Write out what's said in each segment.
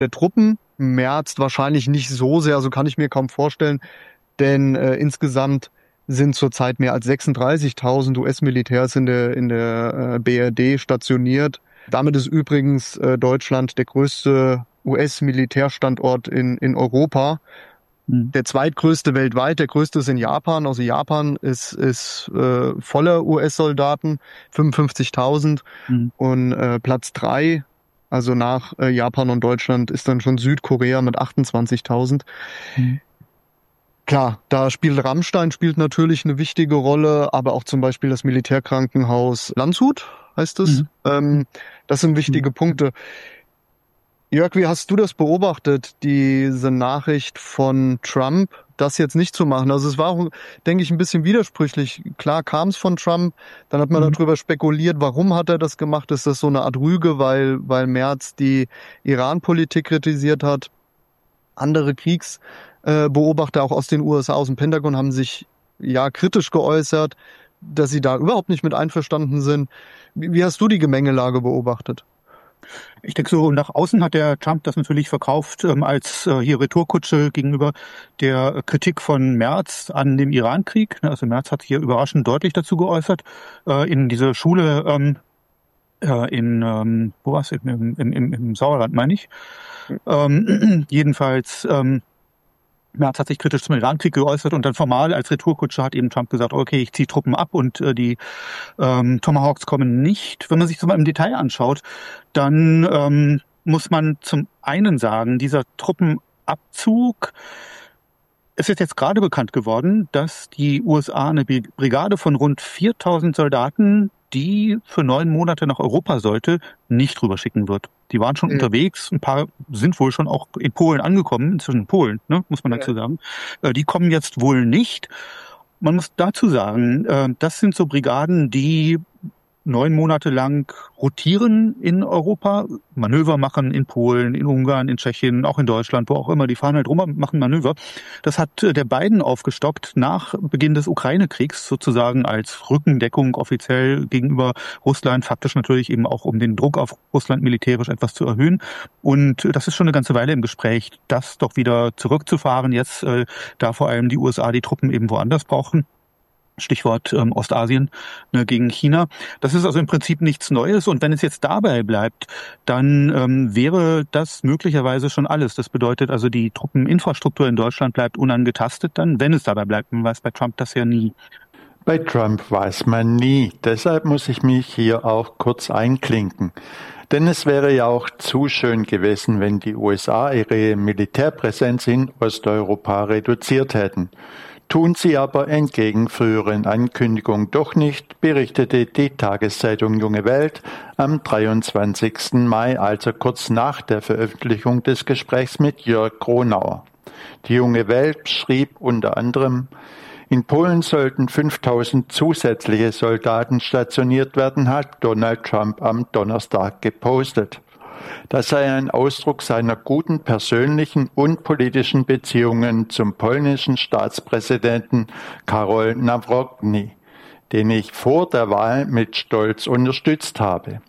der Truppen. März wahrscheinlich nicht so sehr, also kann ich mir kaum vorstellen, denn insgesamt sind zurzeit mehr als 36.000 US-Militärs in der BRD stationiert. Damit ist übrigens Deutschland der größte US-Militärstandort in Europa. Der zweitgrößte weltweit, der größte ist in Japan. Also Japan ist voller US-Soldaten, 55.000. Und Platz 3, also nach Japan und Deutschland, ist dann schon Südkorea mit 28.000. Klar, da Rammstein spielt natürlich eine wichtige Rolle, aber auch zum Beispiel das Militärkrankenhaus Landshut, heißt es. Das sind wichtige Punkte. Jörg, wie hast du das beobachtet, diese Nachricht von Trump, das jetzt nicht zu machen? Also es war auch, denke ich, ein bisschen widersprüchlich. Klar kam es von Trump, dann hat man darüber spekuliert, warum hat er das gemacht? Ist das so eine Art Rüge, weil Merz die Iran-Politik kritisiert hat? Andere Kriegsbeobachter auch aus den USA, aus dem Pentagon, haben sich ja kritisch geäußert, dass sie da überhaupt nicht mit einverstanden sind. Wie hast du die Gemengelage beobachtet? Ich denke, so nach außen hat der Trump das natürlich verkauft als hier Retourkutsche gegenüber der Kritik von Merz an dem Iran-Krieg. Also Merz hat hier überraschend deutlich dazu geäußert. In diese Schule wo war's? Im Sauerland, meine ich. Jedenfalls Merz hat sich kritisch zum Iran-Krieg geäußert und dann formal als Retourkutsche hat eben Trump gesagt, okay, ich ziehe Truppen ab und die Tomahawks kommen nicht. Wenn man sich das mal im Detail anschaut, dann muss man zum einen sagen, dieser Truppenabzug, es ist jetzt gerade bekannt geworden, dass die USA eine Brigade von rund 4.000 Soldaten, die für 9 Monate nach Europa sollte, nicht rüberschicken wird. Die waren schon unterwegs, ein paar sind wohl schon auch in Polen angekommen, inzwischen in Polen, ne, muss man dazu sagen. Die kommen jetzt wohl nicht. Man muss dazu sagen, das sind so Brigaden, die 9 Monate lang rotieren in Europa, Manöver machen in Polen, in Ungarn, in Tschechien, auch in Deutschland, wo auch immer. Die fahren halt rum und machen Manöver. Das hat der Biden aufgestockt nach Beginn des Ukraine-Kriegs, sozusagen als Rückendeckung offiziell gegenüber Russland, faktisch natürlich eben auch, um den Druck auf Russland militärisch etwas zu erhöhen. Und das ist schon eine ganze Weile im Gespräch, das doch wieder zurückzufahren, jetzt da vor allem die USA die Truppen eben woanders brauchen. Stichwort Ostasien, gegen China. Das ist also im Prinzip nichts Neues. Und wenn es jetzt dabei bleibt, dann wäre das möglicherweise schon alles. Das bedeutet also, die Truppeninfrastruktur in Deutschland bleibt unangetastet dann, wenn es dabei bleibt. Man weiß bei Trump das ja nie. Bei Trump weiß man nie. Deshalb muss ich mich hier auch kurz einklinken. Denn es wäre ja auch zu schön gewesen, wenn die USA ihre Militärpräsenz in Osteuropa reduziert hätten. Tun sie aber entgegen früheren Ankündigungen doch nicht, berichtete die Tageszeitung Junge Welt am 23. Mai, also kurz nach der Veröffentlichung des Gesprächs mit Jörg Gronauer. Die Junge Welt schrieb unter anderem: In Polen sollten 5.000 zusätzliche Soldaten stationiert werden, hat Donald Trump am Donnerstag gepostet. Das sei ein Ausdruck seiner guten persönlichen und politischen Beziehungen zum polnischen Staatspräsidenten Karol Nawrocki, den ich vor der Wahl mit Stolz unterstützt habe.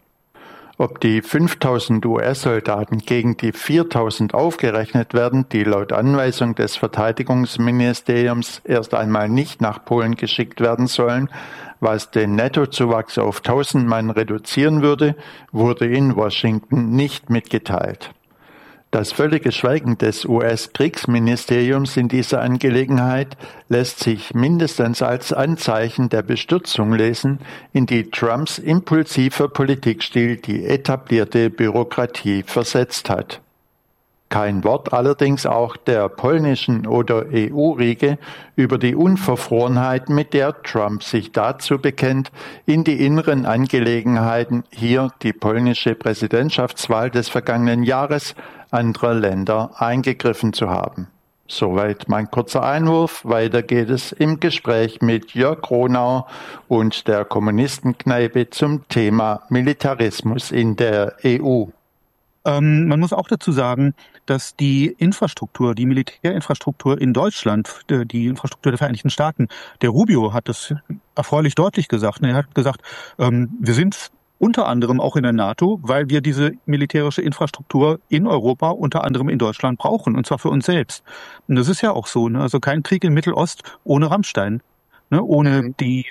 Ob die 5.000 US-Soldaten gegen die 4.000 aufgerechnet werden, die laut Anweisung des Verteidigungsministeriums erst einmal nicht nach Polen geschickt werden sollen, was den Nettozuwachs auf 1.000 Mann reduzieren würde, wurde in Washington nicht mitgeteilt. Das völlige Schweigen des US-Kriegsministeriums in dieser Angelegenheit lässt sich mindestens als Anzeichen der Bestürzung lesen, in die Trumps impulsiver Politikstil die etablierte Bürokratie versetzt hat. Kein Wort allerdings auch der polnischen oder EU-Riege über die Unverfrorenheit, mit der Trump sich dazu bekennt, in die inneren Angelegenheiten, hier die polnische Präsidentschaftswahl des vergangenen Jahres, anderer Länder eingegriffen zu haben. Soweit mein kurzer Einwurf. Weiter geht es im Gespräch mit Jörg Gronauer und der Kommunistenkneipe zum Thema Militarismus in der EU. Man muss auch dazu sagen, dass die Infrastruktur, die Militärinfrastruktur in Deutschland, die Infrastruktur der Vereinigten Staaten, der Rubio hat das erfreulich deutlich gesagt. Er hat gesagt, wir sind unter anderem auch in der NATO, weil wir diese militärische Infrastruktur in Europa, unter anderem in Deutschland, brauchen, und zwar für uns selbst. Und das ist ja auch so, ne? Also kein Krieg in Mittelost ohne Rammstein, ne? Ohne die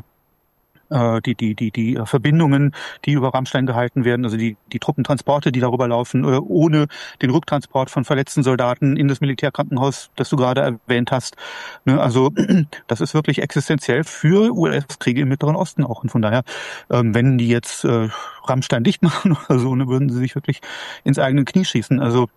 Verbindungen, die über Rammstein gehalten werden, also die Truppentransporte, die darüber laufen, oder ohne den Rücktransport von verletzten Soldaten in das Militärkrankenhaus, das du gerade erwähnt hast. Ne, also das ist wirklich existenziell für US-Kriege im Mittleren Osten auch. Und von daher, wenn die jetzt Rammstein dicht machen oder so, ne, würden sie sich wirklich ins eigene Knie schießen. Also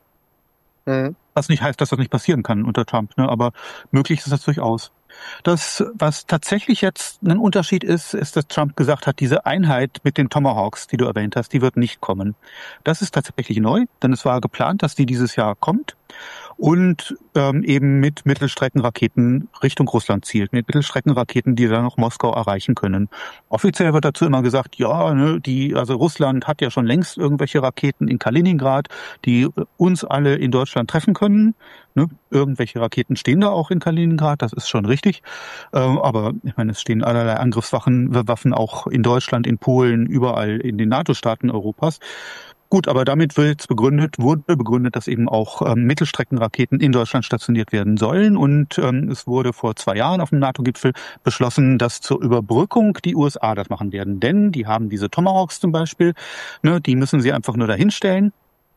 was nicht heißt, dass das nicht passieren kann unter Trump, ne, aber möglich ist das durchaus. Das, was tatsächlich jetzt ein Unterschied ist, ist, dass Trump gesagt hat, diese Einheit mit den Tomahawks, die du erwähnt hast, die wird nicht kommen. Das ist tatsächlich neu, denn es war geplant, dass die dieses Jahr kommt und eben mit Mittelstreckenraketen Richtung Russland zielt, mit Mittelstreckenraketen, die dann noch Moskau erreichen können. Offiziell wird dazu immer gesagt, ja, ne, also Russland hat ja schon längst irgendwelche Raketen in Kaliningrad, die uns alle in Deutschland treffen können. Ne, irgendwelche Raketen stehen da auch in Kaliningrad, das ist schon richtig. Aber ich meine, es stehen allerlei Angriffswaffen auch in Deutschland, in Polen, überall in den NATO-Staaten Europas. Gut, aber damit wurde begründet, dass eben auch Mittelstreckenraketen in Deutschland stationiert werden sollen. Und es wurde vor 2 Jahren auf dem NATO-Gipfel beschlossen, dass zur Überbrückung die USA das machen werden. Denn die haben diese Tomahawks zum Beispiel, ne, die müssen sie einfach nur dahinstellen.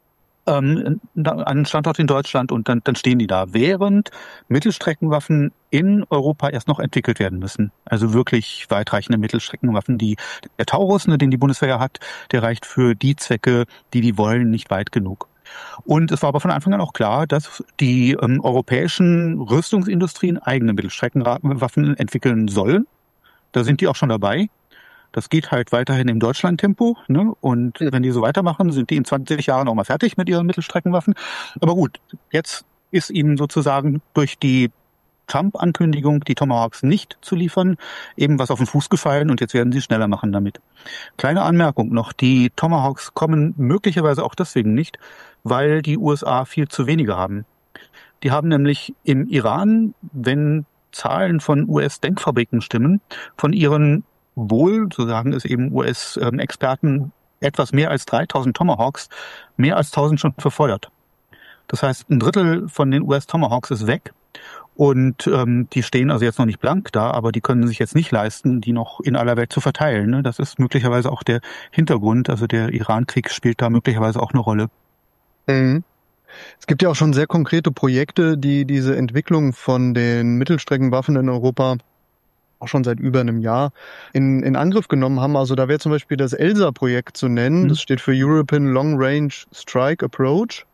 An einen Standort in Deutschland, und dann stehen die da, während Mittelstreckenwaffen in Europa erst noch entwickelt werden müssen. Also wirklich weitreichende Mittelstreckenwaffen. Der Taurus, ne, den die Bundeswehr ja hat, der reicht für die Zwecke, die wollen, nicht weit genug. Und es war aber von Anfang an auch klar, dass die europäischen Rüstungsindustrien eigene Mittelstreckenwaffen entwickeln sollen. Da sind die auch schon dabei. Das geht halt weiterhin im Deutschland-Tempo, ne? Und wenn die so weitermachen, sind die in 20 Jahren auch mal fertig mit ihren Mittelstreckenwaffen. Aber gut, jetzt ist ihnen sozusagen durch die Trump-Ankündigung, die Tomahawks nicht zu liefern, eben was auf den Fuß gefallen, und jetzt werden sie schneller machen damit. Kleine Anmerkung noch, die Tomahawks kommen möglicherweise auch deswegen nicht, weil die USA viel zu wenige haben. Die haben nämlich im Iran, wenn Zahlen von US-Denkfabriken stimmen, von ihren wohl, so sagen es eben US-Experten, etwas mehr als 3000 Tomahawks, mehr als 1000 schon verfeuert. Das heißt, 1/3 von den US-Tomahawks ist weg, und die stehen also jetzt noch nicht blank da, aber die können sich jetzt nicht leisten, die noch in aller Welt zu verteilen. Ne? Das ist möglicherweise auch der Hintergrund, also der Iran-Krieg spielt da möglicherweise auch eine Rolle. Mhm. Es gibt ja auch schon sehr konkrete Projekte, die diese Entwicklung von den Mittelstreckenwaffen in Europa auch schon seit über einem Jahr in Angriff genommen haben. Also da wäre zum Beispiel das ELSA-Projekt zu nennen. Das steht für European Long Range Strike Approach.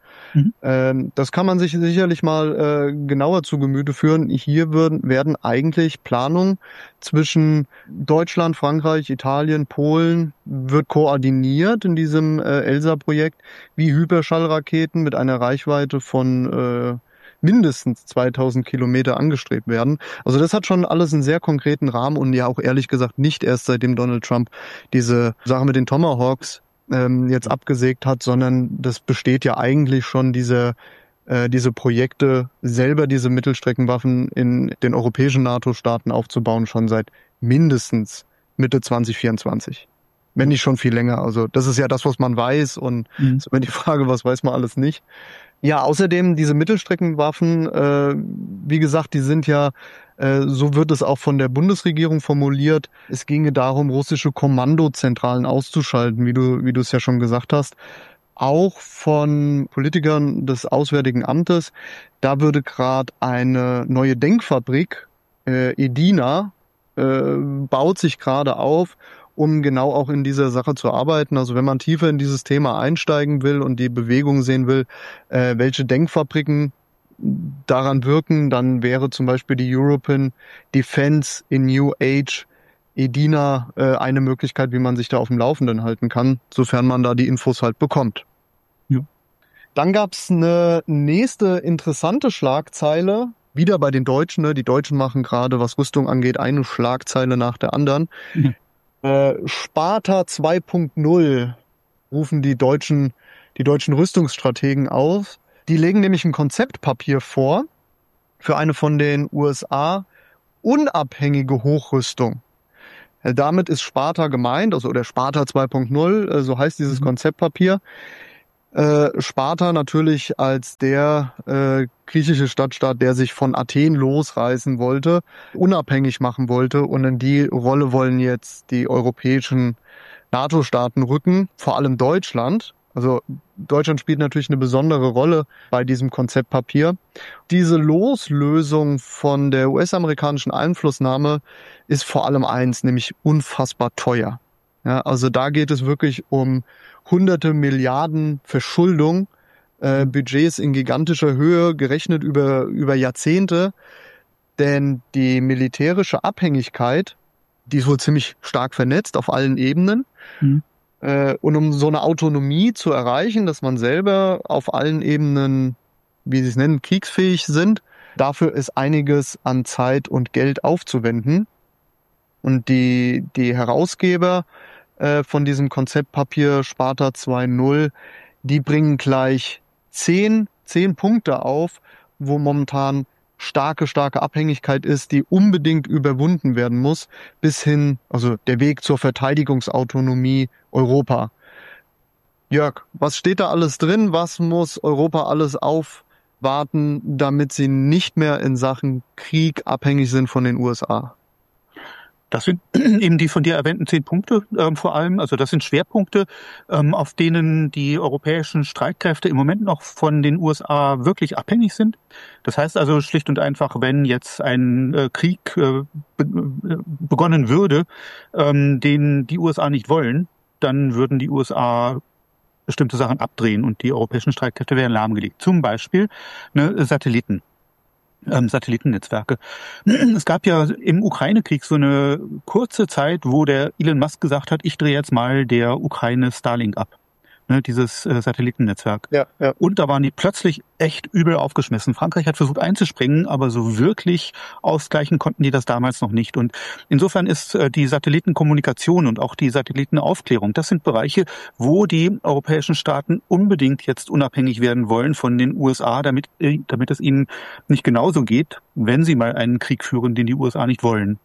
Das kann man sich sicherlich mal genauer zu Gemüte führen. Hier werden eigentlich Planungen zwischen Deutschland, Frankreich, Italien, Polen wird koordiniert in diesem ELSA-Projekt, wie Hyperschallraketen mit einer Reichweite von mindestens 2000 Kilometer angestrebt werden. Also das hat schon alles einen sehr konkreten Rahmen und ja auch ehrlich gesagt nicht erst seitdem Donald Trump diese Sache mit den Tomahawks jetzt abgesägt hat, sondern das besteht ja eigentlich schon diese Projekte, selber diese Mittelstreckenwaffen in den europäischen NATO-Staaten aufzubauen, schon seit mindestens Mitte 2024. Wenn nicht schon viel länger. Also das ist ja das, was man weiß, und ist immer die Frage, was weiß man alles nicht. Ja, außerdem diese Mittelstreckenwaffen, wie gesagt, die sind ja, so wird es auch von der Bundesregierung formuliert, es ginge darum, russische Kommandozentralen auszuschalten, wie du es ja schon gesagt hast. Auch von Politikern des Auswärtigen Amtes, da würde gerade eine neue Denkfabrik, EDINA, baut sich gerade auf, um genau auch in dieser Sache zu arbeiten. Also wenn man tiefer in dieses Thema einsteigen will und die Bewegung sehen will, welche Denkfabriken daran wirken, dann wäre zum Beispiel die European Defense in New Age EDINA eine Möglichkeit, wie man sich da auf dem Laufenden halten kann, sofern man da die Infos halt bekommt. Ja. Dann gab's eine nächste interessante Schlagzeile, wieder bei den Deutschen. Ne? Die Deutschen machen gerade, was Rüstung angeht, eine Schlagzeile nach der anderen. Sparta 2.0 rufen die deutschen Rüstungsstrategen auf. Die legen nämlich ein Konzeptpapier vor für eine von den USA unabhängige Hochrüstung. Damit ist Sparta gemeint, also oder Sparta 2.0, so heißt dieses Konzeptpapier. Sparta natürlich als der griechische Stadtstaat, der sich von Athen losreißen wollte, unabhängig machen wollte, und in die Rolle wollen jetzt die europäischen NATO-Staaten rücken, vor allem Deutschland. Also Deutschland spielt natürlich eine besondere Rolle bei diesem Konzeptpapier. Diese Loslösung von der US-amerikanischen Einflussnahme ist vor allem eins, nämlich unfassbar teuer. Ja, also da geht es wirklich um hunderte Milliarden Verschuldung, Budgets in gigantischer Höhe, gerechnet über Jahrzehnte. Denn die militärische Abhängigkeit, die ist wohl ziemlich stark vernetzt auf allen Ebenen. Und um so eine Autonomie zu erreichen, dass man selber auf allen Ebenen, wie sie es nennen, kriegsfähig sind, dafür ist einiges an Zeit und Geld aufzuwenden. Und die Herausgeber von diesem Konzeptpapier Sparta 2.0, die bringen gleich 10 Punkte auf, wo momentan starke Abhängigkeit ist, die unbedingt überwunden werden muss, bis hin, also der Weg zur Verteidigungsautonomie Europa. Jörg, was steht da alles drin? Was muss Europa alles aufwarten, damit sie nicht mehr in Sachen Krieg abhängig sind von den USA? Das sind eben die von dir erwähnten 10 Punkte vor allem. Also das sind Schwerpunkte, auf denen die europäischen Streitkräfte im Moment noch von den USA wirklich abhängig sind. Das heißt also schlicht und einfach, wenn jetzt ein Krieg begonnen würde, den die USA nicht wollen, dann würden die USA bestimmte Sachen abdrehen und die europäischen Streitkräfte wären lahmgelegt. Zum Beispiel Satellitennetzwerke. Es gab ja im Ukraine-Krieg so eine kurze Zeit, wo der Elon Musk gesagt hat, ich drehe jetzt mal der Ukraine Starlink ab. Dieses Satellitennetzwerk. Ja. Und da waren die plötzlich echt übel aufgeschmissen. Frankreich hat versucht einzuspringen, aber so wirklich ausgleichen konnten die das damals noch nicht. Und insofern ist die Satellitenkommunikation und auch die Satellitenaufklärung, das sind Bereiche, wo die europäischen Staaten unbedingt jetzt unabhängig werden wollen von den USA, damit es ihnen nicht genauso geht, wenn sie mal einen Krieg führen, den die USA nicht wollen.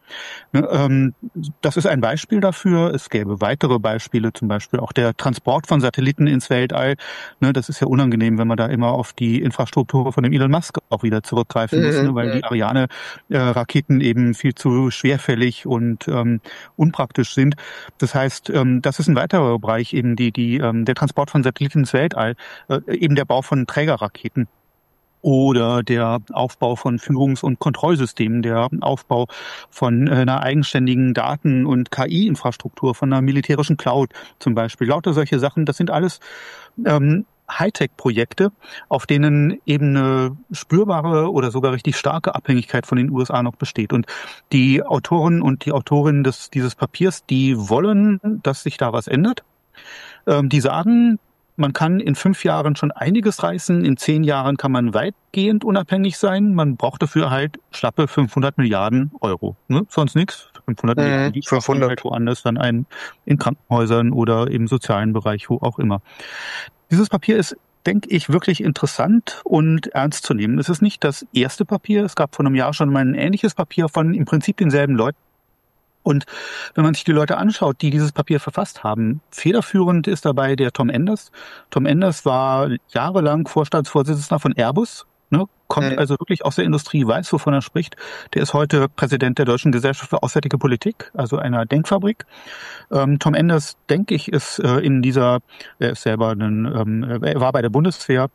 Das ist ein Beispiel dafür. Es gäbe weitere Beispiele, zum Beispiel auch der Transport von Satelliten ins Weltall. Das ist ja unangenehm, wenn man da immer auf die Infrastruktur von dem Elon Musk auch wieder zurückgreifen muss, weil die Ariane-Raketen eben viel zu schwerfällig und unpraktisch sind. Das heißt, das ist ein weiterer Bereich, eben der Transport von Satelliten ins Weltall, eben der Bau von Trägerraketen. Oder der Aufbau von Führungs- und Kontrollsystemen, der Aufbau von einer eigenständigen Daten- und KI-Infrastruktur, von einer militärischen Cloud zum Beispiel. Lauter solche Sachen, das sind alles Hightech-Projekte, auf denen eben eine spürbare oder sogar richtig starke Abhängigkeit von den USA noch besteht. Und die Autoren und die Autorinnen dieses Papiers, die wollen, dass sich da was ändert. Die sagen, man kann in 5 Jahren schon einiges reißen, in 10 Jahren kann man weitgehend unabhängig sein. Man braucht dafür halt schlappe 500 Milliarden Euro. Sonst nichts. 500 Milliarden, die 500 halt woanders dann in Krankenhäusern oder im sozialen Bereich, wo auch immer. Dieses Papier ist, denke ich, wirklich interessant und ernst zu nehmen. Es ist nicht das erste Papier. Es gab vor einem Jahr schon mal ein ähnliches Papier von im Prinzip denselben Leuten. Und wenn man sich die Leute anschaut, die dieses Papier verfasst haben, federführend ist dabei der Tom Enders. Tom Enders war jahrelang Vorstandsvorsitzender von Airbus, kommt also wirklich aus der Industrie, weiß, wovon er spricht. Der ist heute Präsident der Deutschen Gesellschaft für Auswärtige Politik, also einer Denkfabrik. Tom Enders, denke ich, ist er ist selber er war bei der Bundeswehr,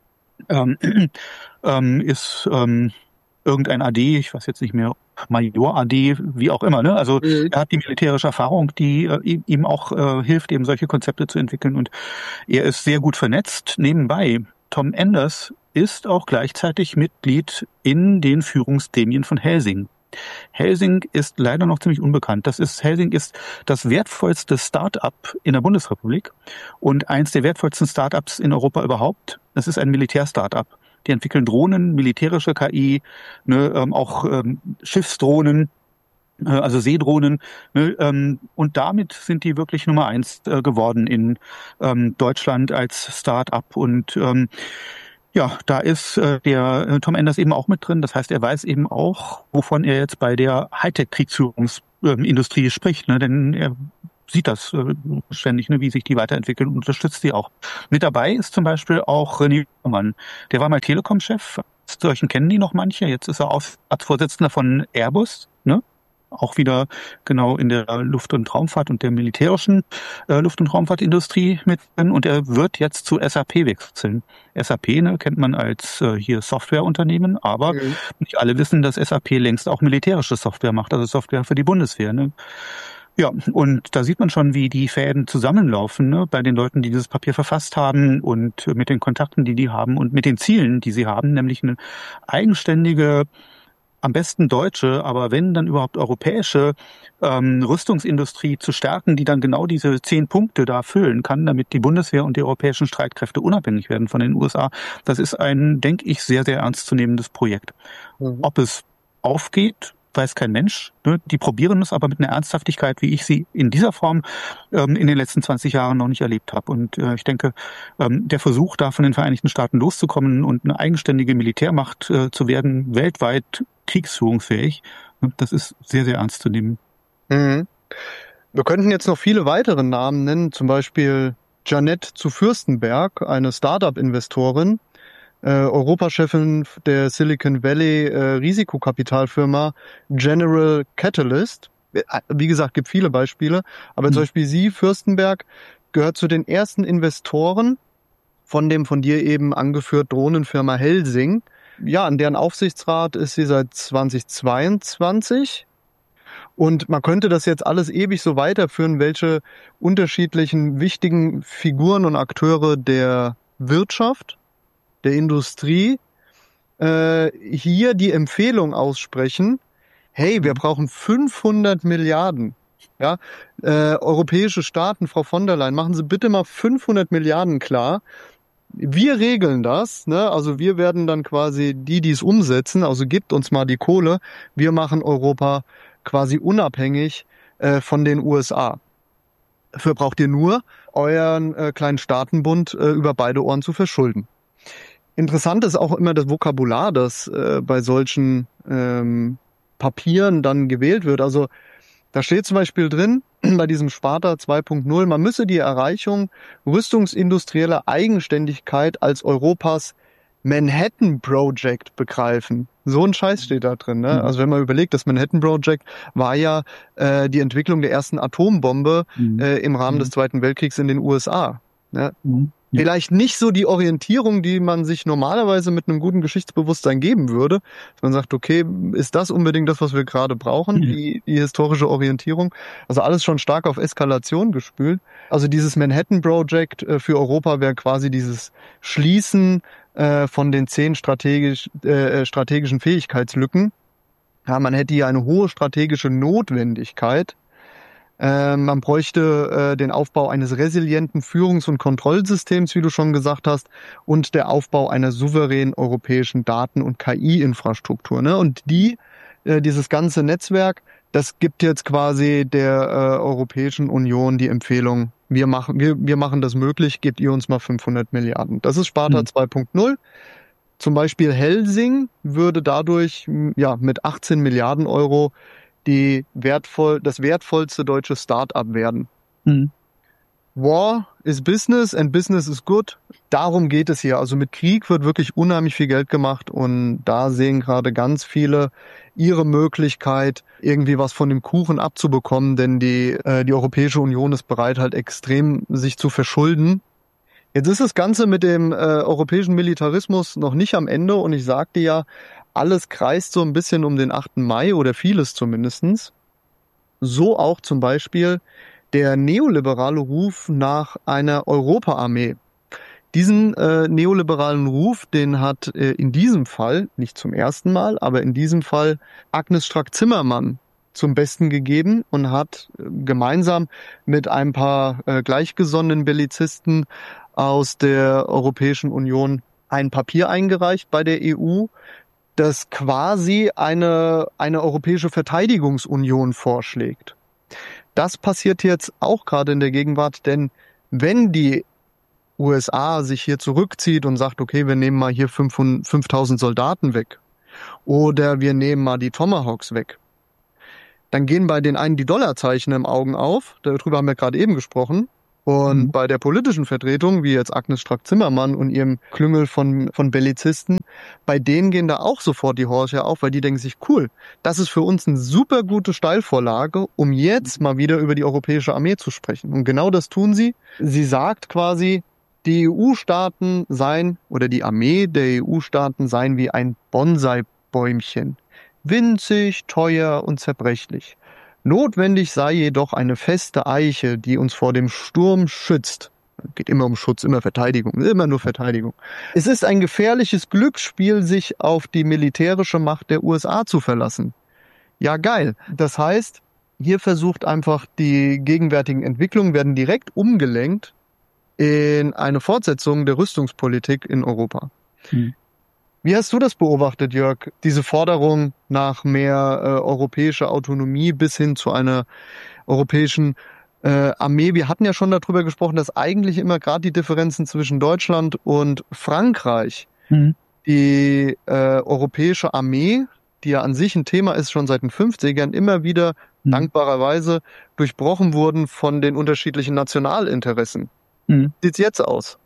ist irgendein AD, ich weiß jetzt nicht mehr, Major AD, wie auch immer. Also er hat die militärische Erfahrung, die ihm auch hilft, eben solche Konzepte zu entwickeln. Und er ist sehr gut vernetzt. Nebenbei, Tom Enders ist auch gleichzeitig Mitglied in den Führungsgremien von Helsing. Helsing ist leider noch ziemlich unbekannt. Helsing ist das wertvollste Start-up in der Bundesrepublik und eins der wertvollsten Start-ups in Europa überhaupt. Das ist ein Militär-Start-up. Die entwickeln Drohnen, militärische KI, auch Schiffsdrohnen, also Seedrohnen. Und damit sind die wirklich Nummer 1 geworden in Deutschland als Start-up. Und da ist der Tom Enders eben auch mit drin. Das heißt, er weiß eben auch, wovon er jetzt bei der Hightech-Kriegsführung Industrie spricht, ne? Denn er sieht das ständig, ne, wie sich die weiterentwickeln und unterstützt die auch. Mit dabei ist zum Beispiel auch René Mann. Der war mal Telekom-Chef. Solchen kennen die noch manche. Jetzt ist er Vorsitzender von Airbus, ne? Auch wieder genau in der Luft- und Raumfahrt und der militärischen Luft- und Raumfahrtindustrie mit drin. Und er wird jetzt zu SAP wechseln. SAP, ne, kennt man als hier Softwareunternehmen, aber nicht alle wissen, dass SAP längst auch militärische Software macht, also Software für die Bundeswehr. Ne? Ja, und da sieht man schon, wie die Fäden zusammenlaufen, ne, bei den Leuten, die dieses Papier verfasst haben und mit den Kontakten, die haben und mit den Zielen, die sie haben, nämlich eine eigenständige, am besten deutsche, aber wenn dann überhaupt europäische Rüstungsindustrie zu stärken, die dann genau diese 10 Punkte da füllen kann, damit die Bundeswehr und die europäischen Streitkräfte unabhängig werden von den USA. Das ist ein, denke ich, sehr, sehr ernstzunehmendes Projekt. Ob es aufgeht, weiß kein Mensch. Die probieren es aber mit einer Ernsthaftigkeit, wie ich sie in dieser Form in den letzten 20 Jahren noch nicht erlebt habe. Und ich denke, der Versuch, da von den Vereinigten Staaten loszukommen und eine eigenständige Militärmacht zu werden, weltweit kriegsführungsfähig, das ist sehr, sehr ernst zu nehmen. Wir könnten jetzt noch viele weitere Namen nennen, zum Beispiel Janette zu Fürstenberg, eine Startup-Investorin, Europachefin der Silicon Valley Risikokapitalfirma General Catalyst. Wie gesagt, gibt viele Beispiele, aber zum Beispiel sie, Fürstenberg, gehört zu den ersten Investoren von dem von dir eben angeführt Drohnenfirma Helsing. Ja, an deren Aufsichtsrat ist sie seit 2022. Und man könnte das jetzt alles ewig so weiterführen, welche unterschiedlichen wichtigen Figuren und Akteure der Wirtschaft, der Industrie hier die Empfehlung aussprechen, hey, wir brauchen 500 Milliarden. Ja, europäische Staaten, Frau von der Leyen, machen Sie bitte mal 500 Milliarden klar. Wir regeln das, ne? Also wir werden dann quasi die es umsetzen, also gibt uns mal die Kohle. Wir machen Europa quasi unabhängig von den USA. Dafür braucht ihr nur euren kleinen Staatenbund über beide Ohren zu verschulden. Interessant ist auch immer das Vokabular, das bei solchen Papieren dann gewählt wird. Also da steht zum Beispiel drin, bei diesem Sparta 2.0, man müsse die Erreichung rüstungsindustrieller Eigenständigkeit als Europas Manhattan Project begreifen. So ein Scheiß steht da drin. Ne? Also wenn man überlegt, das Manhattan Project war ja die Entwicklung der ersten Atombombe im Rahmen des Zweiten Weltkriegs in den USA. Ne? Vielleicht nicht so die Orientierung, die man sich normalerweise mit einem guten Geschichtsbewusstsein geben würde. Dass man sagt, okay, ist das unbedingt das, was wir gerade brauchen, die historische Orientierung? Also alles schon stark auf Eskalation gespült. Also dieses Manhattan Project für Europa wäre quasi dieses Schließen von den 10 strategischen Fähigkeitslücken. Ja, man hätte hier eine hohe strategische Notwendigkeit. Man bräuchte den Aufbau eines resilienten Führungs- und Kontrollsystems, wie du schon gesagt hast, und der Aufbau einer souveränen europäischen Daten- und KI-Infrastruktur. Ne? Und dieses ganze Netzwerk, das gibt jetzt quasi der Europäischen Union die Empfehlung, wir machen das möglich, gebt ihr uns mal 500 Milliarden. Das ist Sparta 2.0. Zum Beispiel Helsing würde dadurch mit 18 Milliarden Euro das wertvollste deutsche Start-up werden. War is business and business is good. Darum geht es hier. Also mit Krieg wird wirklich unheimlich viel Geld gemacht und da sehen gerade ganz viele ihre Möglichkeit, irgendwie was von dem Kuchen abzubekommen, denn die Europäische Union ist bereit, halt extrem sich zu verschulden. Jetzt ist das Ganze mit dem europäischen Militarismus noch nicht am Ende und ich sagte ja, alles kreist so ein bisschen um den 8. Mai oder vieles zumindestens. So auch zum Beispiel der neoliberale Ruf nach einer Europa-Armee. Diesen neoliberalen Ruf, den hat in diesem Fall, nicht zum ersten Mal, aber in diesem Fall Agnes Strack-Zimmermann zum Besten gegeben und hat gemeinsam mit ein paar gleichgesonnenen Bellizisten aus der Europäischen Union ein Papier eingereicht bei der EU, das quasi eine europäische Verteidigungsunion vorschlägt. Das passiert jetzt auch gerade in der Gegenwart, denn wenn die USA sich hier zurückzieht und sagt, okay, wir nehmen mal hier 5.000 Soldaten weg oder wir nehmen mal die Tomahawks weg, dann gehen bei den einen die Dollarzeichen im Augen auf. Darüber haben wir gerade eben gesprochen. Und bei der politischen Vertretung, wie jetzt Agnes Strack-Zimmermann und ihrem Klüngel von Bellizisten, bei denen gehen da auch sofort die Horche auf, weil die denken sich, cool, das ist für uns eine super gute Steilvorlage, um jetzt mal wieder über die europäische Armee zu sprechen. Und genau das tun sie. Sie sagt quasi, die EU-Staaten seien, oder die Armee der EU-Staaten seien wie ein Bonsai-Bäumchen. Winzig, teuer und zerbrechlich. Notwendig sei jedoch eine feste Eiche, die uns vor dem Sturm schützt. Geht immer um Schutz, immer Verteidigung, immer nur Verteidigung. Es ist ein gefährliches Glücksspiel, sich auf die militärische Macht der USA zu verlassen. Ja, geil. Das heißt, hier versucht einfach die gegenwärtigen Entwicklungen werden direkt umgelenkt in eine Fortsetzung der Rüstungspolitik in Europa. Wie hast du das beobachtet, Jörg? Diese Forderung nach mehr europäischer Autonomie bis hin zu einer europäischen Armee. Wir hatten ja schon darüber gesprochen, dass eigentlich immer gerade die Differenzen zwischen Deutschland und Frankreich, die europäische Armee, die ja an sich ein Thema ist, schon seit den 50ern, immer wieder dankbarerweise durchbrochen wurden von den unterschiedlichen Nationalinteressen. Sieht's jetzt aus?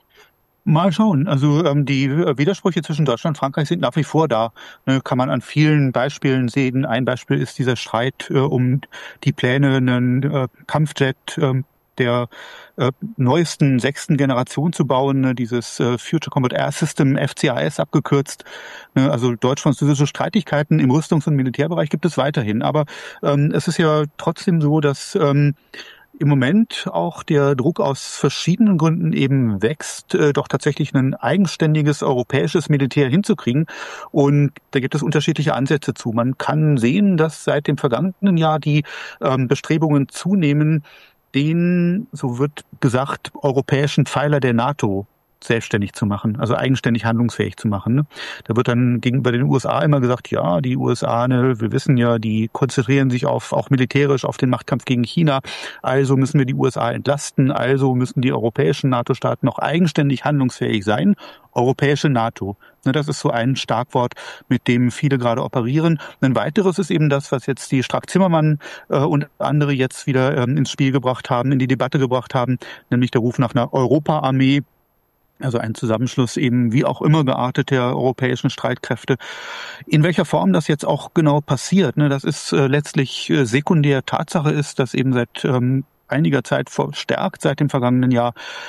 Mal schauen. Also die Widersprüche zwischen Deutschland und Frankreich sind nach wie vor da. Kann man an vielen Beispielen sehen. Ein Beispiel ist dieser Streit um die Pläne, einen Kampfjet der neuesten 6. Generation zu bauen, dieses Future Combat Air System, FCAS abgekürzt. Also deutsch-französische Streitigkeiten im Rüstungs- und Militärbereich gibt es weiterhin. Aber es ist ja trotzdem so, dass im Moment auch der Druck aus verschiedenen Gründen eben wächst, doch tatsächlich ein eigenständiges europäisches Militär hinzukriegen. Und da gibt es unterschiedliche Ansätze zu. Man kann sehen, dass seit dem vergangenen Jahr die Bestrebungen zunehmen, den, so wird gesagt, europäischen Pfeiler der NATO selbstständig zu machen, also eigenständig handlungsfähig zu machen. Ne? Da wird dann gegenüber den USA immer gesagt, ja, die USA, ne, wir wissen ja, die konzentrieren sich auch militärisch auf den Machtkampf gegen China, also müssen wir die USA entlasten, also müssen die europäischen NATO-Staaten auch eigenständig handlungsfähig sein. Europäische NATO. Ne, das ist so ein Schlagwort, mit dem viele gerade operieren. Ein weiteres ist eben das, was jetzt die Strack-Zimmermann und andere jetzt wieder ins Spiel gebracht haben, in die Debatte gebracht haben, nämlich der Ruf nach einer Europa-Armee. Also ein Zusammenschluss eben wie auch immer geartet der europäischen Streitkräfte. In welcher Form das jetzt auch genau passiert, ne, das ist letztlich sekundär. Tatsache ist, dass eben seit einiger Zeit verstärkt, seit dem vergangenen Jahr,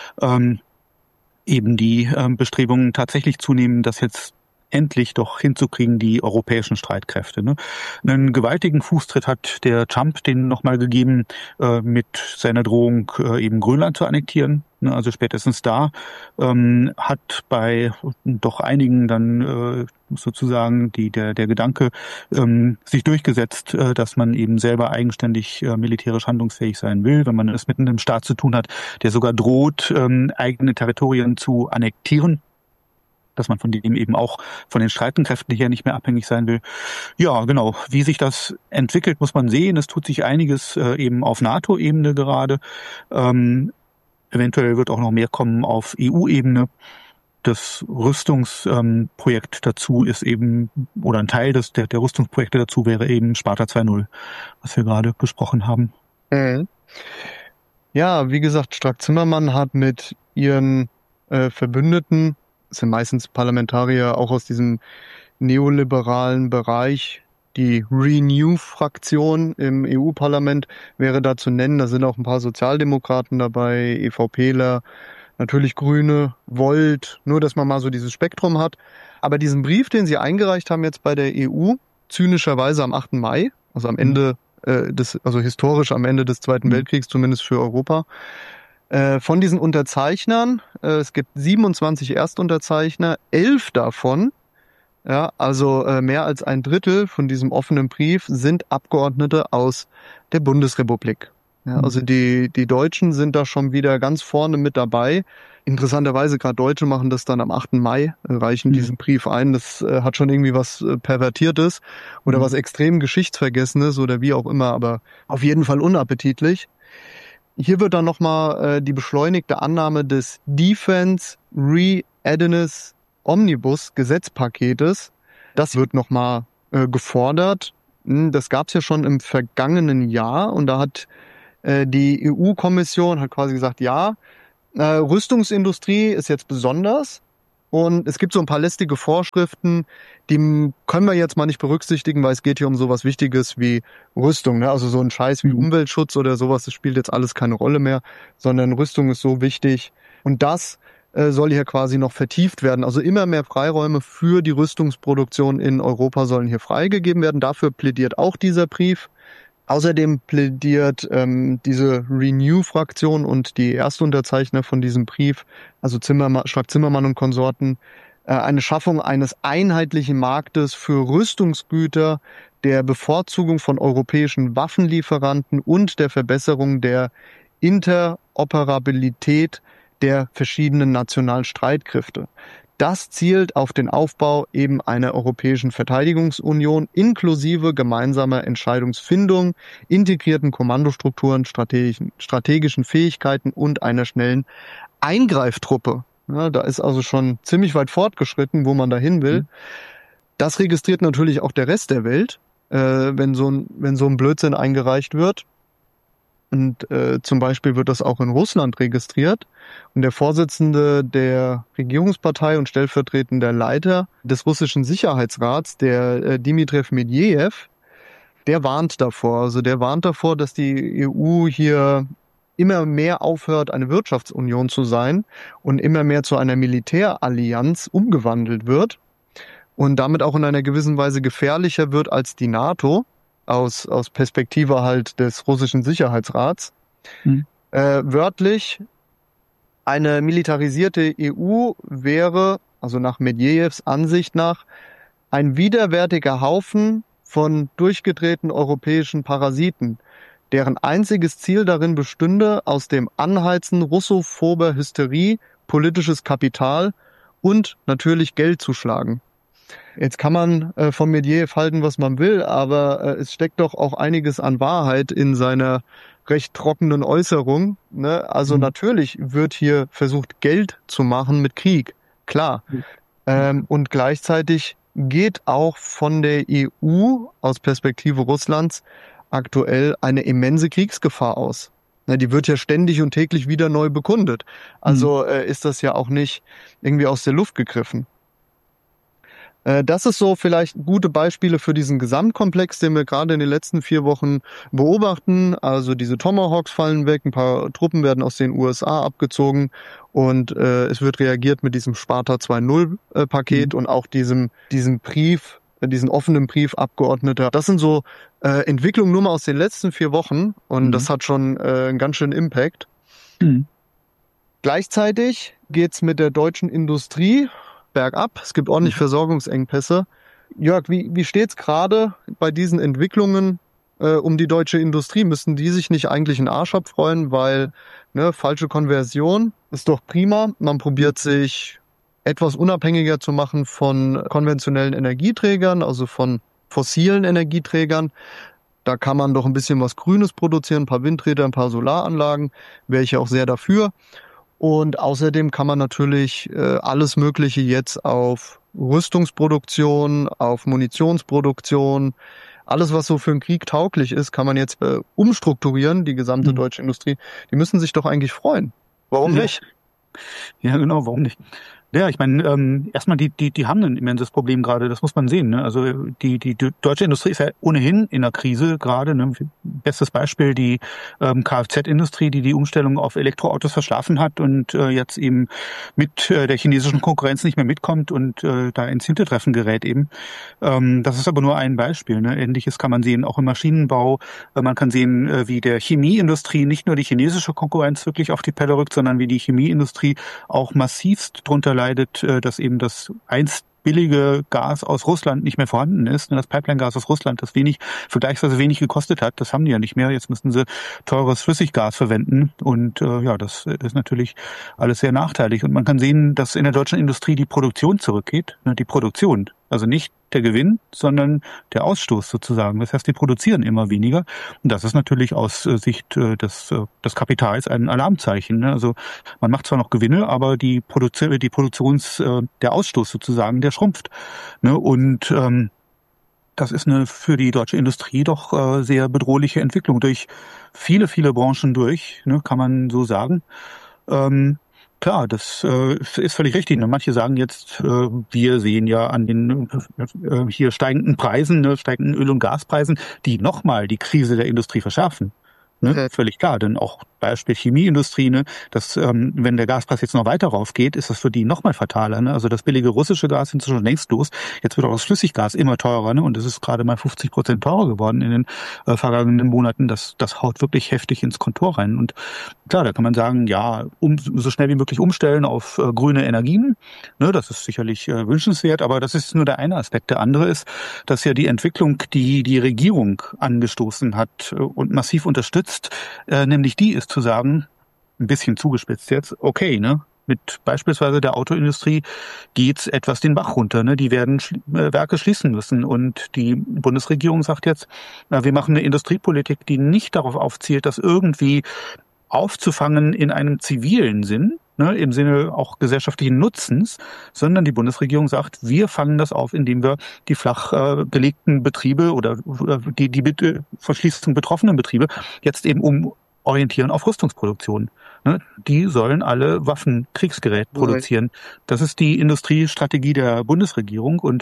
eben die Bestrebungen tatsächlich zunehmen, dass jetzt endlich doch hinzukriegen, die europäischen Streitkräfte. Ne? Einen gewaltigen Fußtritt hat der Trump den nochmal gegeben mit seiner Drohung, eben Grönland zu annektieren. Ne? Also spätestens da hat bei doch einigen dann sozusagen der Gedanke sich durchgesetzt, dass man eben selber eigenständig militärisch handlungsfähig sein will, wenn man es mit einem Staat zu tun hat, der sogar droht, eigene Territorien zu annektieren, dass man von dem eben auch von den Streitkräften her nicht mehr abhängig sein will. Ja, genau. Wie sich das entwickelt, muss man sehen. Es tut sich einiges eben auf NATO-Ebene gerade. Eventuell wird auch noch mehr kommen auf EU-Ebene. Das Rüstungsprojekt dazu ist eben, oder ein Teil der Rüstungsprojekte dazu wäre eben Sparta 2.0, was wir gerade besprochen haben. Ja, wie gesagt, Strack-Zimmermann hat mit ihren Verbündeten, das sind meistens Parlamentarier auch aus diesem neoliberalen Bereich, die Renew-Fraktion im EU-Parlament wäre da zu nennen. Da sind auch ein paar Sozialdemokraten dabei, EVPler, natürlich Grüne, Volt, nur dass man mal so dieses Spektrum hat. Aber diesen Brief, den sie eingereicht haben jetzt bei der EU, zynischerweise am 8. Mai, also am Ende also historisch am Ende des Zweiten Weltkriegs, zumindest für Europa, von diesen Unterzeichnern, es gibt 27 Erstunterzeichner, 11 davon, ja, also mehr als ein Drittel von diesem offenen Brief sind Abgeordnete aus der Bundesrepublik. Ja, also die Deutschen sind da schon wieder ganz vorne mit dabei. Interessanterweise, gerade Deutsche machen das dann am 8. Mai, reichen diesen Brief ein. Das hat schon irgendwie was Pervertiertes oder was extrem Geschichtsvergessenes oder wie auch immer, aber auf jeden Fall unappetitlich. Hier wird dann nochmal die beschleunigte Annahme des Defense Readiness Omnibus Gesetzpaketes. Das wird nochmal gefordert. Das gab es ja schon im vergangenen Jahr und da hat die EU-Kommission hat quasi gesagt, ja, Rüstungsindustrie ist jetzt besonders und es gibt so ein paar lästige Vorschriften, die können wir jetzt mal nicht berücksichtigen, weil es geht hier um sowas Wichtiges wie Rüstung, ne? Also so ein Scheiß wie Umweltschutz oder sowas, das spielt jetzt alles keine Rolle mehr, sondern Rüstung ist so wichtig und das soll hier quasi noch vertieft werden. Also immer mehr Freiräume für die Rüstungsproduktion in Europa sollen hier freigegeben werden. Dafür plädiert auch dieser Brief. Außerdem plädiert diese Renew-Fraktion und die Erstunterzeichner von diesem Brief, also Strack-Zimmermann und Konsorten, eine Schaffung eines einheitlichen Marktes für Rüstungsgüter, der Bevorzugung von europäischen Waffenlieferanten und der Verbesserung der Interoperabilität der verschiedenen nationalen Streitkräfte. Das zielt auf den Aufbau eben einer europäischen Verteidigungsunion inklusive gemeinsamer Entscheidungsfindung, integrierten Kommandostrukturen, strategischen Fähigkeiten und einer schnellen Eingreiftruppe. Ja, da ist also schon ziemlich weit fortgeschritten, wo man dahin will. Das registriert natürlich auch der Rest der Welt, wenn so ein Blödsinn eingereicht wird. Und zum Beispiel wird das auch in Russland registriert. Und der Vorsitzende der Regierungspartei und stellvertretender Leiter des russischen Sicherheitsrats, der Dmitri Medvedev, der warnt davor. Also der warnt davor, dass die EU hier immer mehr aufhört, eine Wirtschaftsunion zu sein und immer mehr zu einer Militärallianz umgewandelt wird und damit auch in einer gewissen Weise gefährlicher wird als die NATO. Aus Perspektive halt des russischen Sicherheitsrats. Wörtlich, eine militarisierte EU wäre, also nach Medvedevs Ansicht nach, ein widerwärtiger Haufen von durchgedrehten europäischen Parasiten, deren einziges Ziel darin bestünde, aus dem Anheizen russophober Hysterie politisches Kapital und natürlich Geld zu schlagen. Jetzt kann man von Medvedev halten, was man will, aber es steckt doch auch einiges an Wahrheit in seiner recht trockenen Äußerung. Ne? Also natürlich wird hier versucht, Geld zu machen mit Krieg, klar. Und gleichzeitig geht auch von der EU aus Perspektive Russlands aktuell eine immense Kriegsgefahr aus. Ne, die wird ja ständig und täglich wieder neu bekundet. Also ist das ja auch nicht irgendwie aus der Luft gegriffen. Das ist so vielleicht gute Beispiele für diesen Gesamtkomplex, den wir gerade in den letzten 4 Wochen beobachten. Also diese Tomahawks fallen weg, ein paar Truppen werden aus den USA abgezogen und es wird reagiert mit diesem Sparta 2.0 Paket und auch diesem Brief, diesen offenen Brief Abgeordneter. Das sind so Entwicklungen nur mal aus den letzten 4 Wochen und das hat schon einen ganz schönen Impact. Gleichzeitig geht's mit der deutschen Industrie bergab. Es gibt ordentlich Versorgungsengpässe. Jörg, wie steht's gerade bei diesen Entwicklungen um die deutsche Industrie? Müssten die sich nicht eigentlich einen Arsch abfreuen, weil falsche Konversion ist doch prima. Man probiert sich etwas unabhängiger zu machen von konventionellen Energieträgern, also von fossilen Energieträgern. Da kann man doch ein bisschen was Grünes produzieren, ein paar Windräder, ein paar Solaranlagen, wäre ich auch sehr dafür. Und außerdem kann man natürlich alles Mögliche jetzt auf Rüstungsproduktion, auf Munitionsproduktion, alles, was so für einen Krieg tauglich ist, kann man jetzt umstrukturieren, die gesamte deutsche Industrie. Die müssen sich doch eigentlich freuen. Warum nicht? Ja, genau, warum nicht? Ja, ich meine, erstmal die haben ein immenses Problem gerade, das muss man sehen. Ne? Also die deutsche Industrie ist ja ohnehin in einer Krise gerade. Ne? Bestes Beispiel die Kfz-Industrie, die Umstellung auf Elektroautos verschlafen hat und jetzt eben mit der chinesischen Konkurrenz nicht mehr mitkommt und da ins Hintertreffen gerät eben. Das ist aber nur ein Beispiel. Ne? Ähnliches kann man sehen auch im Maschinenbau. Man kann sehen, wie der Chemieindustrie nicht nur die chinesische Konkurrenz wirklich auf die Pelle rückt, sondern wie die Chemieindustrie auch massivst drunter leidet, dass eben das einst billige Gas aus Russland nicht mehr vorhanden ist. Das Pipeline-Gas aus Russland, das vergleichsweise wenig gekostet hat, das haben die ja nicht mehr. Jetzt müssen sie teures Flüssiggas verwenden und das ist natürlich alles sehr nachteilig. Und man kann sehen, dass in der deutschen Industrie die Produktion zurückgeht. Die Produktion, also nicht der Gewinn, sondern der Ausstoß sozusagen. Das heißt, die produzieren immer weniger. Und das ist natürlich aus Sicht des Kapitals ein Alarmzeichen. Also man macht zwar noch Gewinne, aber der Ausstoß sozusagen, der schrumpft. Und Das ist eine für die deutsche Industrie doch sehr bedrohliche Entwicklung durch viele, viele Branchen durch, ne, kann man so sagen. Klar, das ist völlig richtig. Ne? Manche sagen jetzt, wir sehen ja an den hier steigenden Preisen, ne, steigenden Öl- und Gaspreisen, die nochmal die Krise der Industrie verschärfen. Ne? Völlig klar, denn auch Beispiel Chemieindustrie, ne, dass wenn der Gaspreis jetzt noch weiter raufgeht, ist das für die nochmal fataler. Ne? Also das billige russische Gas ist schon längst los. Jetzt wird auch das Flüssiggas immer teurer, ne? Und es ist gerade mal 50% teurer geworden in den vergangenen Monaten. Das haut wirklich heftig ins Kontor rein. Und klar, da kann man sagen, ja, so schnell wie möglich umstellen auf grüne Energien. Ne, das ist sicherlich wünschenswert, aber das ist nur der eine Aspekt. Der andere ist, dass ja die Entwicklung, die die Regierung angestoßen hat und massiv unterstützt, nämlich die ist zu sagen, ein bisschen zugespitzt jetzt, okay, ne? Mit beispielsweise der Autoindustrie geht's etwas den Bach runter. Ne? Die werden Werke schließen müssen. Und die Bundesregierung sagt jetzt, wir machen eine Industriepolitik, die nicht darauf aufzielt, das irgendwie aufzufangen in einem zivilen Sinn, ne, im Sinne auch gesellschaftlichen Nutzens, sondern die Bundesregierung sagt, wir fangen das auf, indem wir die flach gelegten Betriebe oder die mit Verschließung betroffenen Betriebe jetzt eben umorientieren auf Rüstungsproduktion. Ne, die sollen alle Waffenkriegsgerät produzieren. Das ist die Industriestrategie der Bundesregierung und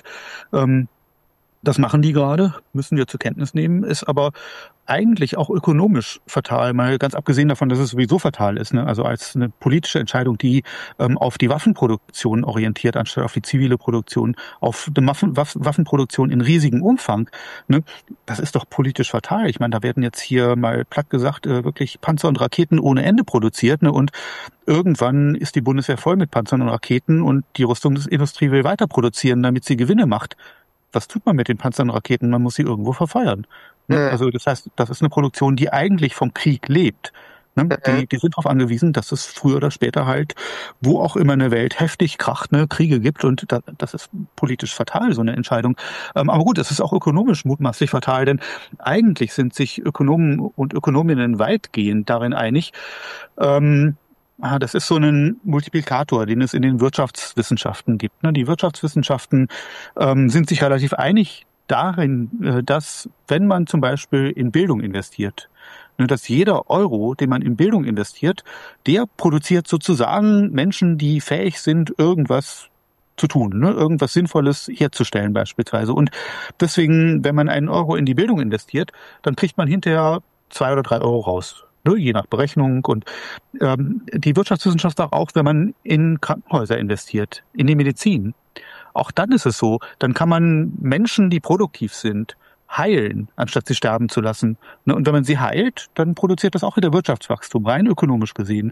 das machen die gerade, müssen wir zur Kenntnis nehmen, ist aber eigentlich auch ökonomisch fatal, mal ganz abgesehen davon, dass es sowieso fatal ist, ne? Also als eine politische Entscheidung, die auf die Waffenproduktion orientiert, anstatt auf die zivile Produktion, auf die Waffenproduktion in riesigem Umfang, ne? Das ist doch politisch fatal. Ich meine, da werden jetzt hier mal platt gesagt wirklich Panzer und Raketen ohne Ende produziert, ne? Und irgendwann ist die Bundeswehr voll mit Panzern und Raketen und die Rüstungsindustrie will weiter produzieren, damit sie Gewinne macht. Was tut man mit den Panzern und Raketen? Man muss sie irgendwo verfeuern. Ne? Also das heißt, das ist eine Produktion, die eigentlich vom Krieg lebt. Ne? Die sind darauf angewiesen, dass es früher oder später halt, wo auch immer in der Welt heftig kracht, ne, Kriege gibt und das ist politisch fatal, so eine Entscheidung. Aber gut, es ist auch ökonomisch mutmaßlich fatal, denn eigentlich sind sich Ökonomen und Ökonominnen weitgehend darin einig, das ist so ein Multiplikator, den es in den Wirtschaftswissenschaften gibt. Die Wirtschaftswissenschaften sind sich relativ einig darin, dass wenn man zum Beispiel in Bildung investiert, dass jeder Euro, den man in Bildung investiert, der produziert sozusagen Menschen, die fähig sind, irgendwas zu tun, ne? Irgendwas Sinnvolles herzustellen beispielsweise. Und deswegen, wenn man einen Euro in die Bildung investiert, dann kriegt man hinterher 2 oder 3 Euro raus. Je nach Berechnung. Und die Wirtschaftswissenschaft sagt auch, wenn man in Krankenhäuser investiert, in die Medizin, auch dann ist es so, dann kann man Menschen, die produktiv sind, heilen, anstatt sie sterben zu lassen. Und wenn man sie heilt, dann produziert das auch wieder Wirtschaftswachstum, rein ökonomisch gesehen.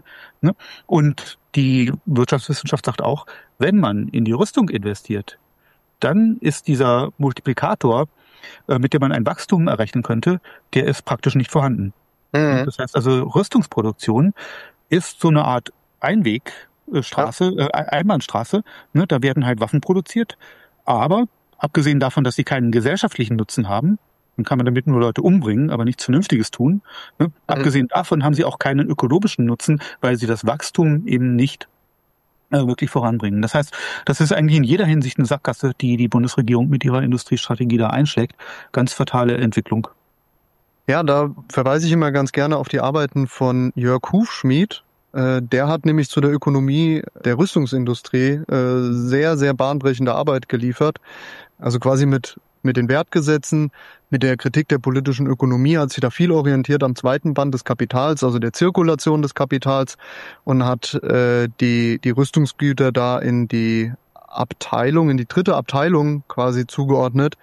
Und die Wirtschaftswissenschaft sagt auch, wenn man in die Rüstung investiert, dann ist dieser Multiplikator, mit dem man ein Wachstum errechnen könnte, der ist praktisch nicht vorhanden. Das heißt also, Rüstungsproduktion ist so eine Art Einwegstraße, Einbahnstraße. Ne? Da werden halt Waffen produziert. Aber abgesehen davon, dass sie keinen gesellschaftlichen Nutzen haben, dann kann man damit nur Leute umbringen, aber nichts Vernünftiges tun. Ne? Abgesehen davon haben sie auch keinen ökonomischen Nutzen, weil sie das Wachstum eben nicht wirklich voranbringen. Das heißt, das ist eigentlich in jeder Hinsicht eine Sackgasse, die die Bundesregierung mit ihrer Industriestrategie da einschlägt. Ganz fatale Entwicklung. Ja, da verweise ich immer ganz gerne auf die Arbeiten von Jörg Hufschmied. Der hat nämlich zu der Ökonomie der Rüstungsindustrie sehr, sehr bahnbrechende Arbeit geliefert. Also quasi mit den Wertgesetzen, mit der Kritik der politischen Ökonomie hat sich da viel orientiert am zweiten Band des Kapitals, also der Zirkulation des Kapitals, und hat die Rüstungsgüter da in die Abteilung, in die dritte Abteilung quasi zugeordnet,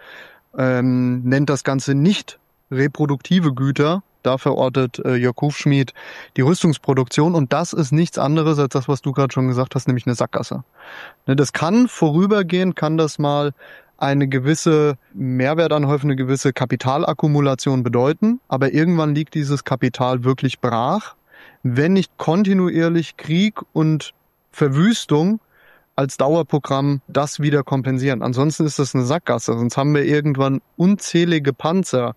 nennt das Ganze nicht reproduktive Güter. Da verortet Jörg Hufschmied die Rüstungsproduktion, und das ist nichts anderes als das, was du gerade schon gesagt hast, nämlich eine Sackgasse. Das kann vorübergehend, kann das mal eine gewisse Mehrwertanhäufung, eine gewisse Kapitalakkumulation bedeuten, aber irgendwann liegt dieses Kapital wirklich brach, wenn nicht kontinuierlich Krieg und Verwüstung als Dauerprogramm das wieder kompensieren. Ansonsten ist das eine Sackgasse, sonst haben wir irgendwann unzählige Panzer.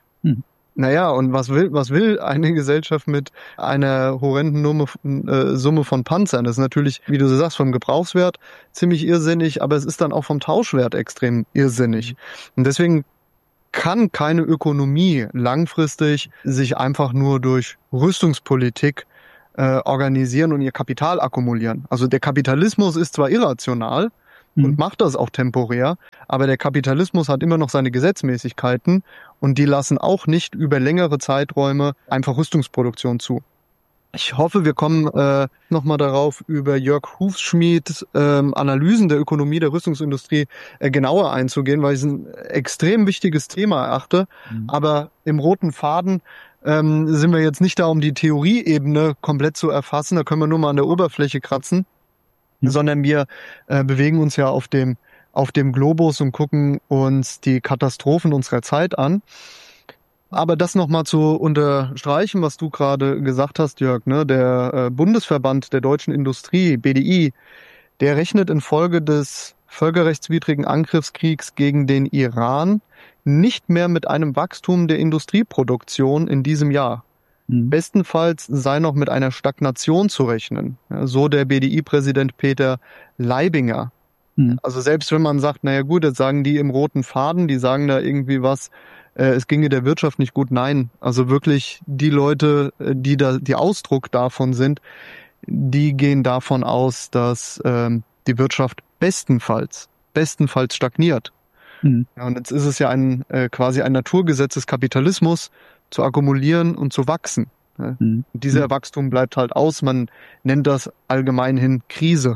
Naja, und was will eine Gesellschaft mit einer horrenden Summe von Panzern? Das ist natürlich, wie du so sagst, vom Gebrauchswert ziemlich irrsinnig, aber es ist dann auch vom Tauschwert extrem irrsinnig. Und deswegen kann keine Ökonomie langfristig sich einfach nur durch Rüstungspolitik organisieren und ihr Kapital akkumulieren. Also der Kapitalismus ist zwar irrational und macht das auch temporär, aber der Kapitalismus hat immer noch seine Gesetzmäßigkeiten und die lassen auch nicht über längere Zeiträume einfach Rüstungsproduktion zu. Ich hoffe, wir kommen nochmal darauf, über Jörg Hufschmieds Analysen der Ökonomie der Rüstungsindustrie genauer einzugehen, weil ich es ein extrem wichtiges Thema erachte. Aber im roten Faden sind wir jetzt nicht da, um die Theorieebene komplett zu erfassen. Da können wir nur mal an der Oberfläche kratzen, sondern wir bewegen uns ja auf dem Globus und gucken uns die Katastrophen unserer Zeit an. Aber das nochmal zu unterstreichen, was du gerade gesagt hast, Jörg, ne? Der Bundesverband der deutschen Industrie, BDI, der rechnet infolge des völkerrechtswidrigen Angriffskriegs gegen den Iran nicht mehr mit einem Wachstum der Industrieproduktion in diesem Jahr. Bestenfalls sei noch mit einer Stagnation zu rechnen. Ja, so der BDI-Präsident Peter Leibinger. Also selbst wenn man sagt, naja gut, jetzt sagen die im roten Faden, die sagen da irgendwie was, es ginge der Wirtschaft nicht gut. Nein, also wirklich die Leute, die da die Ausdruck davon sind, die gehen davon aus, dass die Wirtschaft bestenfalls stagniert. Ja, und jetzt ist es ja quasi ein Naturgesetz des Kapitalismus, zu akkumulieren und zu wachsen. Ja. Und dieser Wachstum bleibt halt aus. Man nennt das allgemein hin Krise.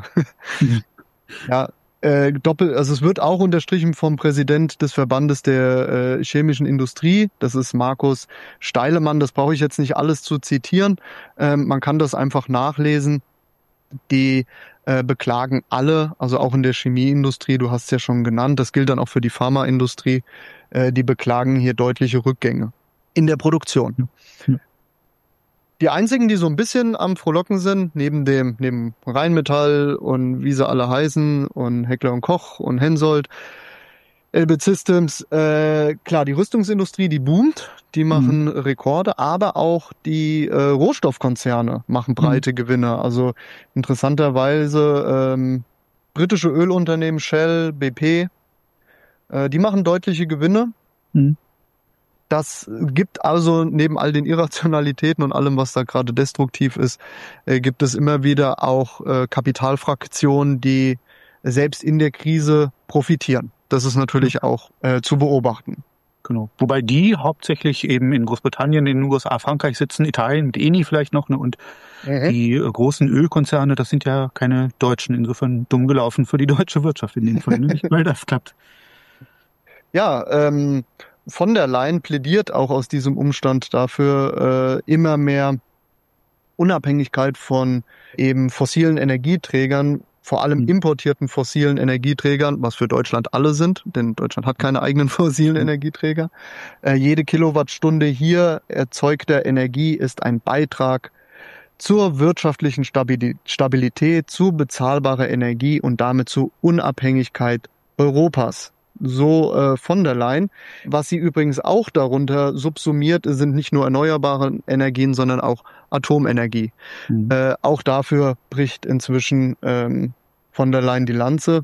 Ja. Also es wird auch unterstrichen vom Präsident des Verbandes der chemischen Industrie, das ist Markus Steilemann, das brauche ich jetzt nicht alles zu zitieren, man kann das einfach nachlesen, die beklagen alle, also auch in der Chemieindustrie, du hast es ja schon genannt, das gilt dann auch für die Pharmaindustrie, die beklagen hier deutliche Rückgänge in der Produktion. Die einzigen, die so ein bisschen am Frohlocken sind, neben Rheinmetall und wie sie alle heißen und Heckler und Koch und Hensoldt, Elbit Systems, klar, die Rüstungsindustrie, die boomt, die machen Rekorde, aber auch die Rohstoffkonzerne machen breite Gewinne. Also interessanterweise britische Ölunternehmen Shell, BP, die machen deutliche Gewinne. Das gibt also neben all den Irrationalitäten und allem, was da gerade destruktiv ist, gibt es immer wieder auch Kapitalfraktionen, die selbst in der Krise profitieren. Das ist natürlich auch zu beobachten. Genau. Wobei die hauptsächlich eben in Großbritannien, in den USA, Frankreich sitzen, Italien mit Eni vielleicht noch, ne? Und die großen Ölkonzerne, das sind ja keine Deutschen. Insofern dumm gelaufen für die deutsche Wirtschaft in dem Fall, ne? Nicht, weil das klappt. Ja, von der Leyen plädiert auch aus diesem Umstand dafür, immer mehr Unabhängigkeit von eben fossilen Energieträgern, vor allem importierten fossilen Energieträgern, was für Deutschland alle sind, denn Deutschland hat keine eigenen fossilen Energieträger. Jede Kilowattstunde hier erzeugter Energie ist ein Beitrag zur wirtschaftlichen Stabilität, zu bezahlbarer Energie und damit zur Unabhängigkeit Europas. So von der Leyen. Was sie übrigens auch darunter subsumiert, sind nicht nur erneuerbare Energien, sondern auch Atomenergie. Auch dafür bricht inzwischen von der Leyen die Lanze.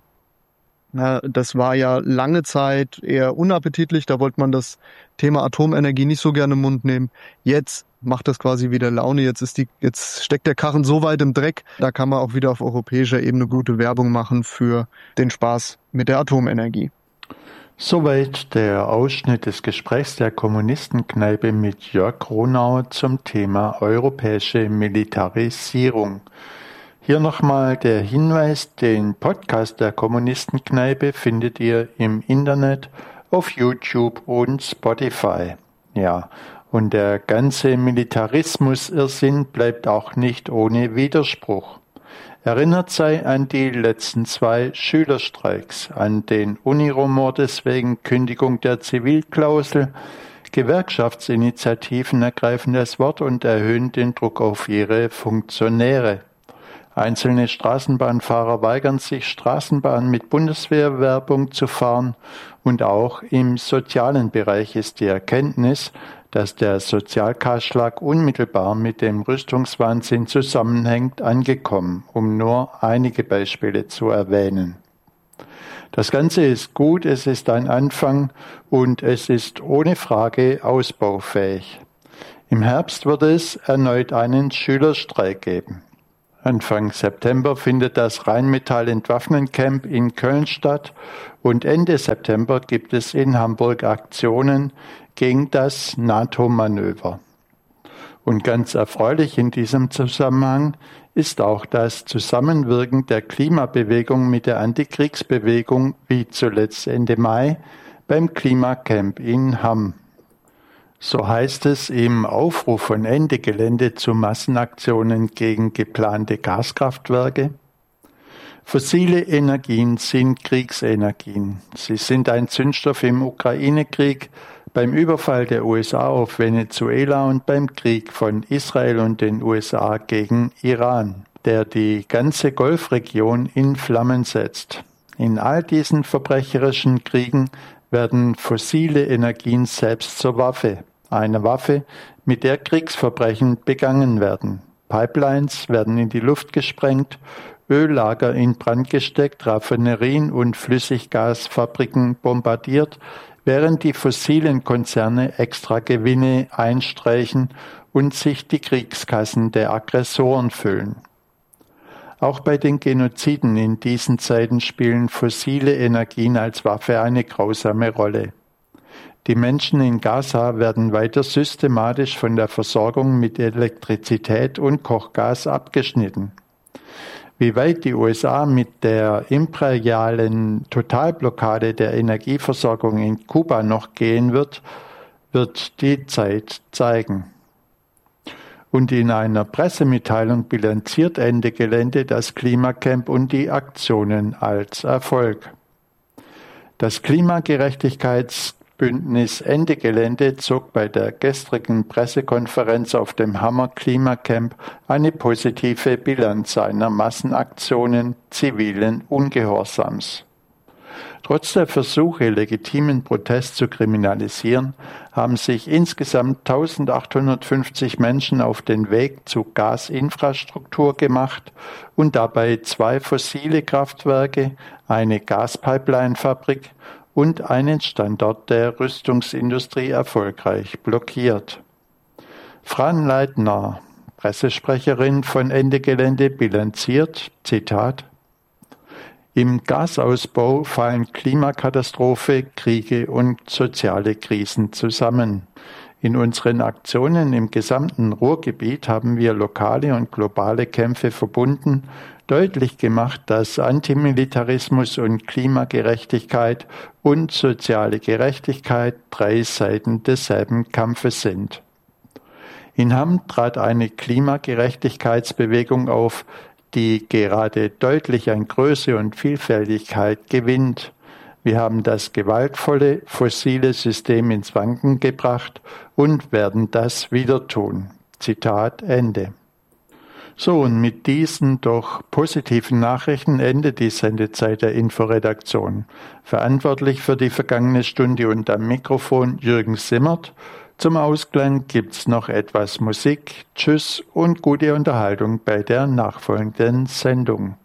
Das war ja lange Zeit eher unappetitlich, da wollte man das Thema Atomenergie nicht so gerne im Mund nehmen. Jetzt macht das quasi wieder Laune, jetzt steckt der Karren so weit im Dreck, da kann man auch wieder auf europäischer Ebene gute Werbung machen für den Spaß mit der Atomenergie. Soweit der Ausschnitt des Gesprächs der Kommunistenkneipe mit Jörg Gronauer zum Thema europäische Militarisierung. Hier nochmal der Hinweis, den Podcast der Kommunistenkneipe findet ihr im Internet, auf YouTube und Spotify. Ja, und der ganze Militarismus-Irrsinn bleibt auch nicht ohne Widerspruch. Erinnert sei an die letzten 2 Schülerstreiks, an den Uniromordes wegen Kündigung der Zivilklausel. Gewerkschaftsinitiativen ergreifen das Wort und erhöhen den Druck auf ihre Funktionäre. Einzelne Straßenbahnfahrer weigern sich, Straßenbahnen mit Bundeswehrwerbung zu fahren, und auch im sozialen Bereich ist die Erkenntnis, dass der Sozialkahlschlag unmittelbar mit dem Rüstungswahnsinn zusammenhängt, angekommen, um nur einige Beispiele zu erwähnen. Das Ganze ist gut, es ist ein Anfang und es ist ohne Frage ausbaufähig. Im Herbst wird es erneut einen Schülerstreik geben. Anfang September findet das Rheinmetall-Entwaffnen-Camp in Köln statt und Ende September gibt es in Hamburg Aktionen gegen das NATO-Manöver. Und ganz erfreulich in diesem Zusammenhang ist auch das Zusammenwirken der Klimabewegung mit der Antikriegsbewegung, wie zuletzt Ende Mai beim Klimacamp in Hamm. So heißt es im Aufruf von Ende Gelände zu Massenaktionen gegen geplante Gaskraftwerke. Fossile Energien sind Kriegsenergien. Sie sind ein Zündstoff im Ukraine-Krieg, beim Überfall der USA auf Venezuela und beim Krieg von Israel und den USA gegen Iran, der die ganze Golfregion in Flammen setzt. In all diesen verbrecherischen Kriegen werden fossile Energien selbst zur Waffe, eine Waffe, mit der Kriegsverbrechen begangen werden. Pipelines werden in die Luft gesprengt, Öllager in Brand gesteckt, Raffinerien und Flüssiggasfabriken bombardiert, während die fossilen Konzerne extra Gewinne einstreichen und sich die Kriegskassen der Aggressoren füllen. Auch bei den Genoziden in diesen Zeiten spielen fossile Energien als Waffe eine grausame Rolle. Die Menschen in Gaza werden weiter systematisch von der Versorgung mit Elektrizität und Kochgas abgeschnitten. Wie weit die USA mit der imperialen Totalblockade der Energieversorgung in Kuba noch gehen wird, wird die Zeit zeigen. Und in einer Pressemitteilung bilanziert Ende Gelände das Klimacamp und die Aktionen als Erfolg. Das Klimagerechtigkeitsbündnis Ende Gelände zog bei der gestrigen Pressekonferenz auf dem Hammer Klimacamp eine positive Bilanz seiner Massenaktionen zivilen Ungehorsams. Trotz der Versuche, legitimen Protest zu kriminalisieren, haben sich insgesamt 1850 Menschen auf den Weg zu Gasinfrastruktur gemacht und dabei 2 fossile Kraftwerke, eine Gaspipeline-Fabrik und einen Standort der Rüstungsindustrie erfolgreich blockiert. Fran Leitner, Pressesprecherin von Ende Gelände, bilanziert, Zitat: Im Gasausbau fallen Klimakatastrophe, Kriege und soziale Krisen zusammen. In unseren Aktionen im gesamten Ruhrgebiet haben wir lokale und globale Kämpfe verbunden, deutlich gemacht, dass Antimilitarismus und Klimagerechtigkeit und soziale Gerechtigkeit 3 Seiten desselben Kampfes sind. In Hamm trat eine Klimagerechtigkeitsbewegung auf, die gerade deutlich an Größe und Vielfältigkeit gewinnt. Wir haben das gewaltvolle fossile System ins Wanken gebracht und werden das wieder tun. Zitat Ende. So, und mit diesen doch positiven Nachrichten endet die Sendezeit der Inforedaktion. Verantwortlich für die vergangene Stunde und am Mikrofon Jürgen Simmert. Zum Ausklang gibt's noch etwas Musik. Tschüss und gute Unterhaltung bei der nachfolgenden Sendung.